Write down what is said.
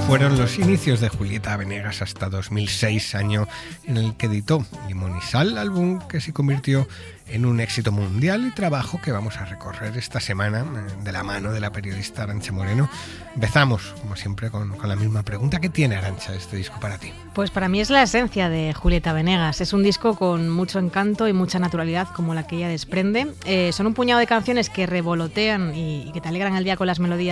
Fueron los inicios de Julieta Venegas hasta 2006, año en el que editó Limón y Sal, álbum que se convirtió en un éxito mundial y trabajo que vamos a recorrer esta semana de la mano de la periodista Arantxa Moreno. Empezamos, como siempre, con la misma pregunta. ¿Qué tiene, Arantxa, este disco para ti? Pues para mí es la esencia de Julieta Venegas. Es un disco con mucho encanto y mucha naturalidad, como la que ella desprende. Son un puñado de canciones que revolotean y que te alegran el día con las melodías